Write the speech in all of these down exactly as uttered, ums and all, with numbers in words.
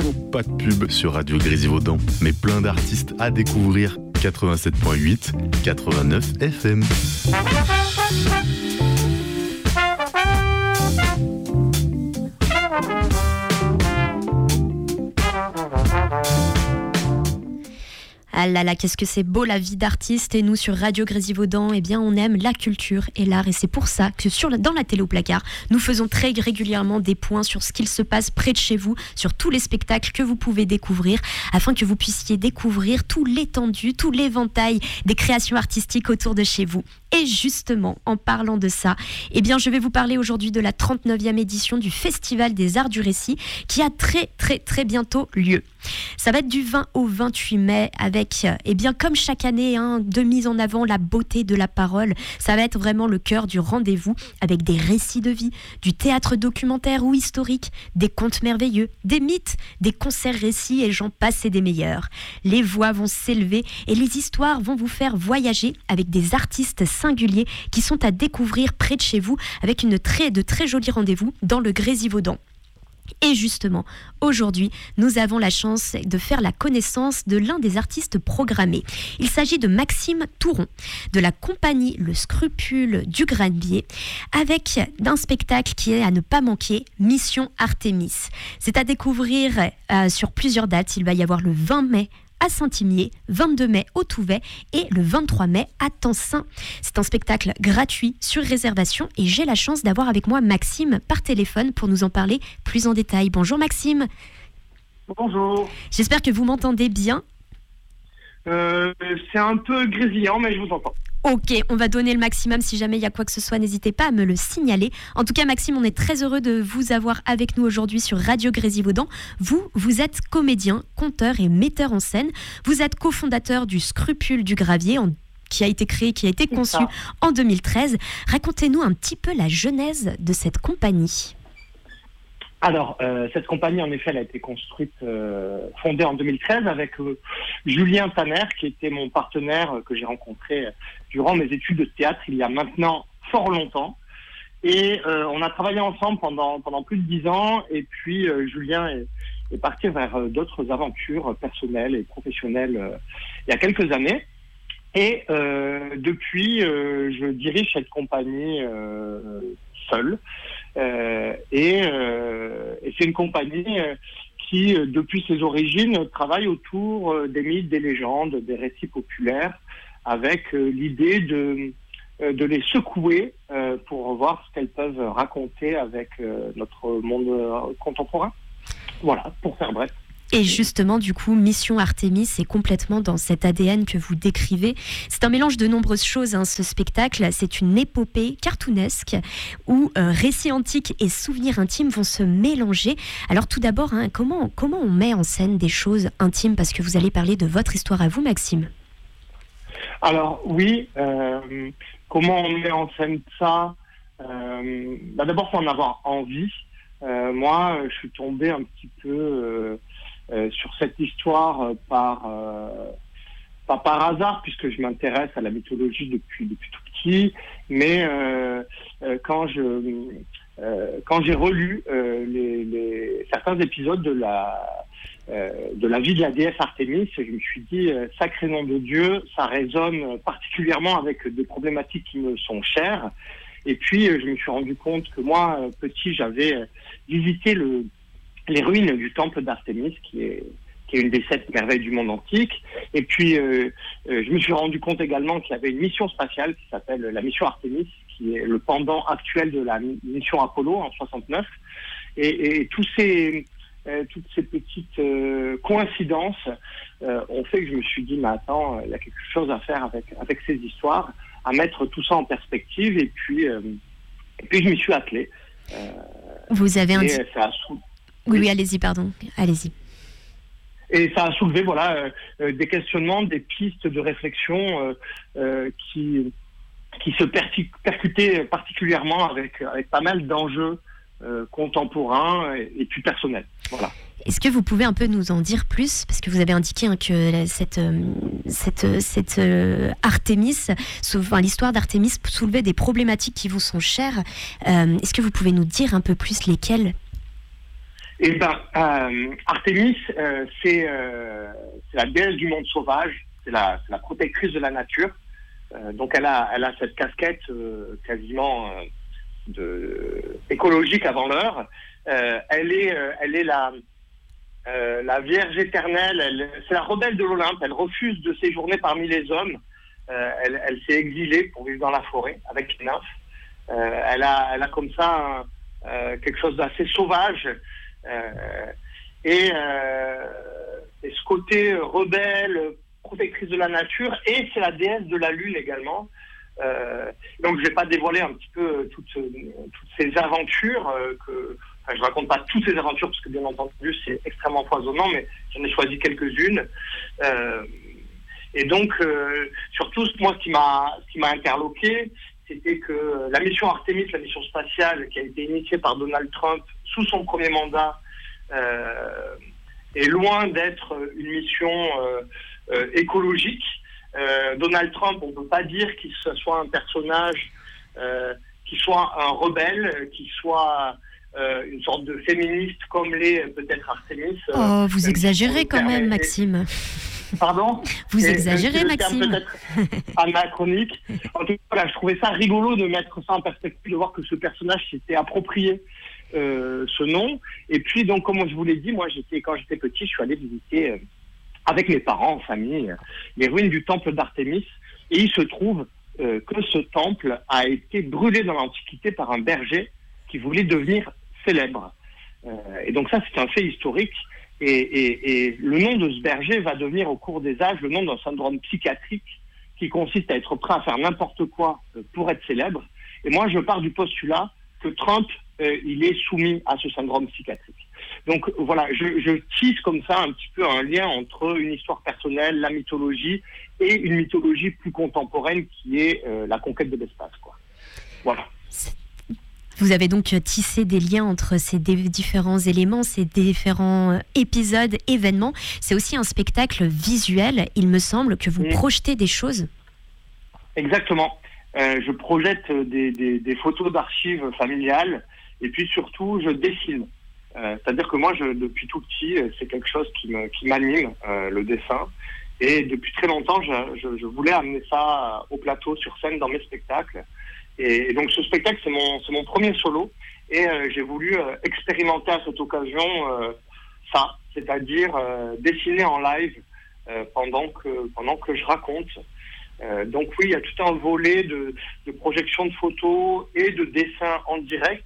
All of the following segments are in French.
chronique. Pas de pub sur Radio Grésivaudan, mais plein d'artistes à découvrir. quatre-vingt-sept virgule huit, quatre-vingt-neuf F M. Ah là là, qu'est-ce que c'est beau la vie d'artiste. Et nous, sur Radio Grésivaudan, eh bien, on aime la culture et l'art. Et c'est pour ça que sur la, dans la télé au placard, nous faisons très régulièrement des points sur ce qu'il se passe près de chez vous, sur tous les spectacles que vous pouvez découvrir, afin que vous puissiez découvrir tout l'étendue, tout l'éventail des créations artistiques autour de chez vous. Et justement, en parlant de ça, eh bien, je vais vous parler aujourd'hui de la trente-neuvième édition du Festival des Arts du Récit, qui a très, très, très bientôt lieu. Ça va être du vingt au vingt-huit mai, avec, eh bien, comme chaque année, hein, de mise en avant la beauté de la parole. Ça va être vraiment le cœur du rendez-vous, avec des récits de vie, du théâtre documentaire ou historique, des contes merveilleux, des mythes, des concerts récits, et j'en passe et des meilleurs. Les voix vont s'élever et les histoires vont vous faire voyager avec des artistes singuliers qui sont à découvrir près de chez vous, avec une très, de très jolis rendez-vous dans le Grésivaudan. Et justement, aujourd'hui, nous avons la chance de faire la connaissance de l'un des artistes programmés. Il s'agit de Maxime Touron, de la compagnie Le Scrupule du Grabier, avec un spectacle qui est à ne pas manquer, Mission Artémis. C'est à découvrir euh, sur plusieurs dates. Il va y avoir le vingt mai à Saint-Imier, vingt-deux mai au Touvet et le vingt-trois mai à Tencin. C'est un spectacle gratuit sur réservation et j'ai la chance d'avoir avec moi Maxime par téléphone pour nous en parler plus en détail. Bonjour Maxime. Bonjour. J'espère que vous m'entendez bien. Euh, c'est un peu grésillant, mais je vous entends. Ok, on va donner le maximum. Si jamais il y a quoi que ce soit, n'hésitez pas à me le signaler. En tout cas, Maxime, on est très heureux de vous avoir avec nous aujourd'hui sur Radio Grésivaudan. Vous, vous êtes comédien, conteur et metteur en scène. Vous êtes cofondateur du Scrupule du Gravier, en, qui a été créé, qui a été conçu en deux mille treize. Racontez-nous un petit peu la genèse de cette compagnie. Alors, euh, cette compagnie, en effet, elle a été construite, euh, fondée en deux mille treize avec euh, Julien Tanner, qui était mon partenaire euh, que j'ai rencontré durant mes études de théâtre il y a maintenant fort longtemps. Et euh, on a travaillé ensemble pendant pendant plus de dix ans. Et puis, euh, Julien est, est parti vers euh, d'autres aventures personnelles et professionnelles euh, il y a quelques années. Et euh, depuis, euh, je dirige cette compagnie euh, seule. Euh, et, euh, et c'est une compagnie euh, qui, euh, depuis ses origines, travaille autour euh, des mythes, des légendes, des récits populaires, avec euh, l'idée de, euh, de les secouer euh, pour voir ce qu'elles peuvent raconter avec euh, notre monde euh, contemporain. Voilà, pour faire bref. Et justement, du coup, Mission Artémis est complètement dans cet A D N que vous décrivez. C'est un mélange de nombreuses choses, hein, ce spectacle. C'est une épopée cartoonesque où euh, récits antiques et souvenirs intimes vont se mélanger. Alors tout d'abord, hein, comment, comment on met en scène des choses intimes ? Parce que vous allez parler de votre histoire à vous, Maxime. Alors oui, euh, comment on met en scène ça ? euh, bah D'abord, il faut en avoir envie. Euh, moi, je suis tombé un petit peu... Euh, Euh, sur cette histoire euh, par euh, pas par hasard, puisque je m'intéresse à la mythologie depuis depuis tout petit, mais euh, euh, quand je euh, quand j'ai relu euh, les, les certains épisodes de la euh, de la vie de la déesse Artémis, je me suis dit euh, sacré nom de Dieu, ça résonne particulièrement avec des problématiques qui me sont chères. Et puis euh, je me suis rendu compte que moi, euh, petit, j'avais euh, visité le les ruines du temple d'Artémis, qui est, qui est une des sept merveilles du monde antique. Et puis, euh, euh, je me suis rendu compte également qu'il y avait une mission spatiale qui s'appelle la mission Artémis, qui est le pendant actuel de la mission Apollo en soixante-neuf. Et, et tous ces, euh, toutes ces petites euh, coïncidences euh, ont fait que je me suis dit, mais attends, il y a quelque chose à faire avec, avec ces histoires, à mettre tout ça en perspective. Et puis, euh, et puis je m'y suis attelé. Euh, Vous avez un... Et ça a sou- Oui, oui, allez-y, pardon. Allez-y. Et ça a soulevé voilà, euh, des questionnements, des pistes de réflexion euh, euh, qui, qui se perti- percutaient particulièrement avec, avec pas mal d'enjeux euh, contemporains et, et plus personnels. Voilà. Est-ce que vous pouvez un peu nous en dire plus ? Parce que vous avez indiqué hein, que cette, cette, cette euh, Artémis, enfin, l'histoire d'Artémis soulevait des problématiques qui vous sont chères. Euh, est-ce que vous pouvez nous dire un peu plus lesquelles ? Eh ben, euh, Artémis, euh, c'est, euh, c'est la déesse du monde sauvage, c'est la, c'est la protectrice de la nature. Euh, donc elle a, elle a cette casquette euh, quasiment euh, de, écologique avant l'heure. Euh, elle est, euh, elle est la, euh, la Vierge éternelle. Elle, c'est la rebelle de l'Olympe. Elle refuse de séjourner parmi les hommes. Euh, elle, elle s'est exilée pour vivre dans la forêt avec les nymphes. Euh, elle a, elle a comme ça un, euh, quelque chose d'assez sauvage. Euh, et, euh, et ce côté rebelle, protectrice de la nature, et c'est la déesse de la lune également. Euh, donc je vais pas dévoiler un petit peu toutes, toutes ces aventures euh, que, enfin, je raconte pas toutes ces aventures parce que bien entendu c'est extrêmement foisonnant, mais j'en ai choisi quelques-unes. Euh, et donc euh, surtout moi ce qui m'a ce qui m'a interloqué, c'était que la mission Artemis, la mission spatiale qui a été initiée par Donald Trump sous son premier mandat, euh, est loin d'être une mission euh, euh, écologique. Euh, Donald Trump, on ne peut pas dire qu'il soit un personnage, euh, qui soit un rebelle, qui soit euh, une sorte de féministe comme l'est peut-être Artemis. Oh, vous exagérez quand même, Maxime. Pardon ? Vous Et, exagérez, euh, Maxime. Peut-être anachronique. En tout cas, voilà, je trouvais ça rigolo de mettre ça en perspective, de voir que ce personnage s'était approprié euh, ce nom. Et puis, donc, comme je vous l'ai dit, moi, j'étais, quand j'étais petit, je suis allé visiter euh, avec mes parents, en famille, euh, les ruines du temple d'Artémis. Et il se trouve euh, que ce temple a été brûlé dans l'Antiquité par un berger qui voulait devenir célèbre. Euh, et donc ça, c'est un fait historique. Et, et, et le nom de ce berger va devenir au cours des âges le nom d'un syndrome psychiatrique qui consiste à être prêt à faire n'importe quoi pour être célèbre. Et moi, je pars du postulat que Trump, euh, il est soumis à ce syndrome psychiatrique. Donc voilà, je, je tisse comme ça un petit peu un lien entre une histoire personnelle, la mythologie, et une mythologie plus contemporaine qui est euh, la conquête de l'espace, quoi. Voilà. Vous avez donc tissé des liens entre ces différents éléments, ces différents épisodes, événements. C'est aussi un spectacle visuel, il me semble, que vous mmh. projetez des choses. Exactement. Euh, je projette des, des, des photos d'archives familiales et puis surtout, je dessine. Euh, c'est-à-dire que moi, je, depuis tout petit, c'est quelque chose qui, me, qui m'anime, euh, le dessin. Et depuis très longtemps, je, je, je voulais amener ça au plateau, sur scène, dans mes spectacles. Et, et donc ce spectacle, c'est mon, c'est mon premier solo. Et euh, j'ai voulu euh, expérimenter à cette occasion euh, ça, c'est-à-dire euh, dessiner en live euh, pendant que, pendant que je raconte. Euh, donc oui, il y a tout un volet de, de projection de photos et de dessin en direct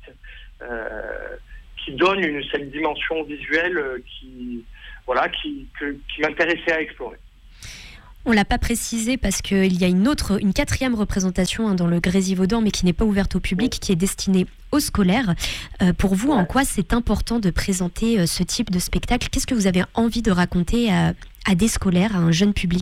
euh, qui donne une, cette dimension visuelle euh, qui, voilà, qui, que, qui m'intéressait à explorer. On l'a pas précisé parce qu'il y a une autre, une quatrième représentation hein, dans le Grésivaudan, mais qui n'est pas ouverte au public, qui est destinée aux scolaires. Euh, pour vous, ouais. En quoi c'est important de présenter euh, ce type de spectacle ? Qu'est-ce que vous avez envie de raconter à, à des scolaires, à un jeune public ?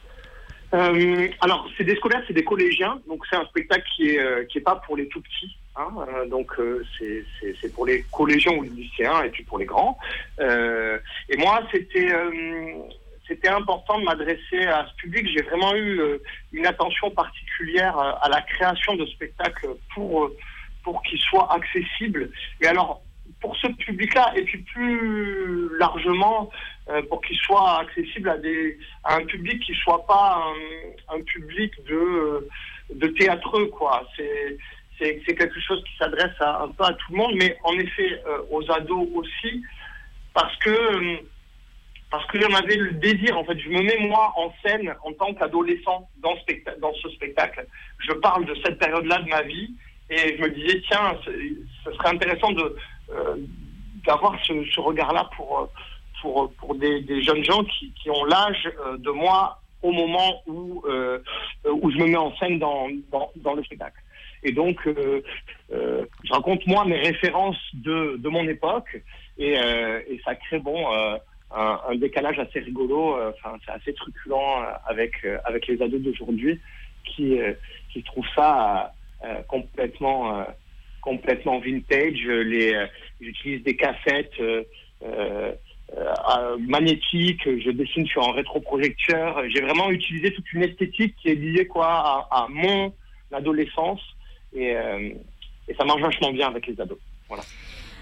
euh, Alors, c'est des scolaires, c'est des collégiens, donc c'est un spectacle qui est euh, qui est pas pour les tout petits. Hein, euh, donc euh, c'est, c'est c'est pour les collégiens ou les lycéens et puis pour les grands. Euh, et moi, c'était euh, C'était important de m'adresser à ce public. J'ai vraiment eu euh, une attention particulière euh, à la création de spectacles pour, euh, pour qu'ils soient accessibles. Et alors, pour ce public-là, et puis plus largement, euh, pour qu'ils soient accessibles à, des, à un public qui ne soit pas un, un public de, de théâtreux, quoi. C'est, c'est, c'est quelque chose qui s'adresse à, un peu à tout le monde, mais en effet euh, aux ados aussi, parce que... Euh, Parce que j'en avais le désir, en fait, je me mets moi en scène en tant qu'adolescent dans, specta- dans ce spectacle. Je parle de cette période-là de ma vie et je me disais, tiens, ce serait intéressant de, euh, d'avoir ce, ce regard-là pour, pour, pour des, des jeunes gens qui, qui ont l'âge de moi au moment où, euh, où je me mets en scène dans, dans, dans le spectacle. Et donc, euh, euh, je raconte moi mes références de, de mon époque et, euh, et ça crée, bon... Euh, Un, un décalage assez rigolo, euh, enfin c'est assez truculent euh, avec euh, avec les ados d'aujourd'hui qui euh, qui trouvent ça euh, complètement euh, complètement vintage. Les euh, j'utilise des cassettes euh, euh, euh, magnétiques, je dessine sur un rétroprojecteur. J'ai vraiment utilisé toute une esthétique qui est liée quoi à, à mon adolescence et euh, et ça marche vachement bien avec les ados. Voilà.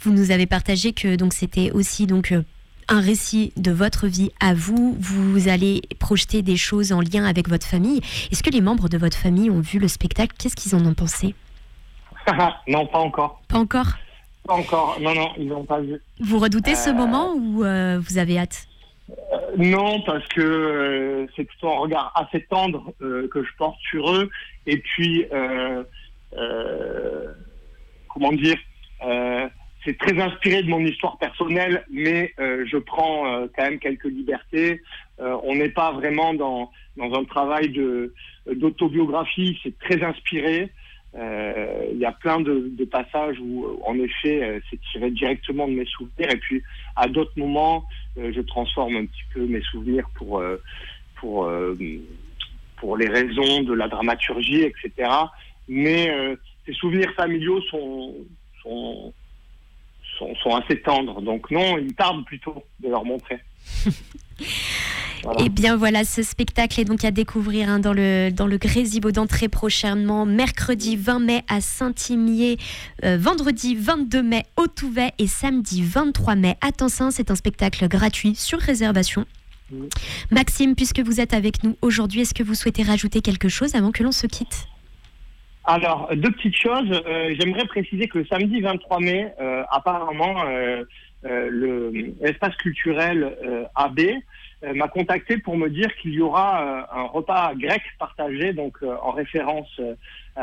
Vous nous avez partagé que donc c'était aussi donc euh, un récit de votre vie à vous. Vous allez projeter des choses en lien avec votre famille. Est-ce que les membres de votre famille ont vu le spectacle? Qu'est-ce qu'ils en ont pensé? Non, pas encore. Pas encore? Pas encore. Non, non, ils n'ont pas vu. Vous redoutez Euh, ce moment ou euh, vous avez hâte? Euh, non, parce que euh, c'est plutôt un regard assez tendre euh, que je porte sur eux. Et puis, euh, euh, comment dire, euh, c'est très inspiré de mon histoire personnelle, mais euh, je prends euh, quand même quelques libertés. Euh, on n'est pas vraiment dans, dans un travail de, d'autobiographie, c'est très inspiré. Euh, Il y a plein de, de passages où, en effet, euh, c'est tiré directement de mes souvenirs. Et puis, à d'autres moments, euh, je transforme un petit peu mes souvenirs pour, euh, pour, euh, pour les raisons de la dramaturgie, et cetera. Mais euh, ces souvenirs familiaux sont, sont, sont, sont assez tendres. Donc non, il tarde plutôt de leur montrer. Voilà. Eh bien voilà, ce spectacle est donc à découvrir hein, dans le, dans le Grésivaudan très prochainement, mercredi vingt mai à Saint-Imier, euh, vendredi vingt-deux mai au Touvet et samedi vingt-trois mai à Tencin. C'est un spectacle gratuit sur réservation. Mmh. Maxime, puisque vous êtes avec nous aujourd'hui, est-ce que vous souhaitez rajouter quelque chose avant que l'on se quitte? Alors, deux petites choses. Euh, j'aimerais préciser que le samedi vingt-trois mai, euh, apparemment, euh, euh, le, l'espace culturel euh, A B euh, m'a contacté pour me dire qu'il y aura euh, un repas grec partagé, donc euh, en référence euh,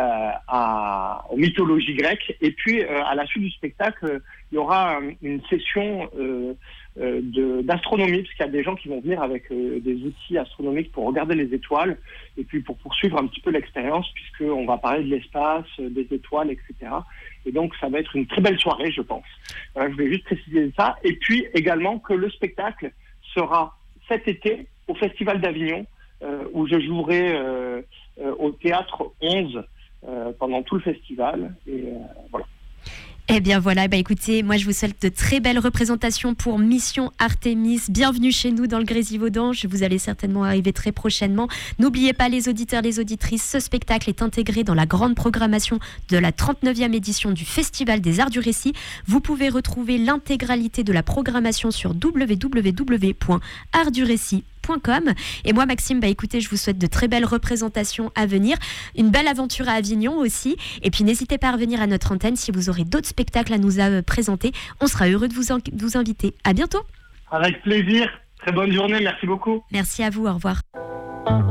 à, aux mythologies grecques. Et puis, euh, à la suite du spectacle, il y aura euh, une session euh, euh, de, d'astronomie, parce qu'il y a des gens qui vont venir avec euh, des outils astronomiques pour regarder les étoiles, et puis pour poursuivre un petit peu l'expérience, puisqu'on va parler de l'espace, des étoiles, et cetera. Et donc, ça va être une très belle soirée, je pense. Voilà, je voulais juste préciser ça. Et puis, également, que le spectacle sera cet été au Festival d'Avignon, euh, où je jouerai euh, euh, au Théâtre onze euh, pendant tout le festival. Et euh, voilà. Eh bien voilà, bah écoutez, moi je vous souhaite de très belles représentations pour Mission Artémis. Bienvenue chez nous dans le Grésivaudan, vous allez certainement arriver très prochainement. N'oubliez pas les auditeurs, les auditrices, ce spectacle est intégré dans la grande programmation de la trente-neuvième édition du Festival des Arts du Récit. Vous pouvez retrouver l'intégralité de la programmation sur w w w point art du récit point com. Et moi Maxime, bah écoutez, je vous souhaite de très belles représentations à venir, une belle aventure à Avignon aussi, et puis n'hésitez pas à revenir à notre antenne si vous aurez d'autres spectacles à nous euh, présenter, on sera heureux de vous, en- de vous inviter. À bientôt. Avec plaisir, très bonne journée, merci beaucoup. Merci à vous, au revoir.